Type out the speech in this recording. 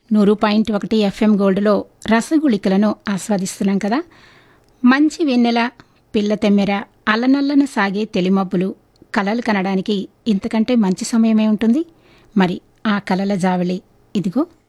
100.1 FM గోల్డ్లో రసగుళికలను ఆస్వాదిస్తున్నాం కదా. మంచి వెన్నెల, పిల్ల తెమ్మెర, అల్లనల్లన సాగే తెలిమబ్బులు, కలలు కనడానికి ఇంతకంటే మంచి సమయమే ఉంటుంది. మరి ఆ కలల జావళి ఇదిగో.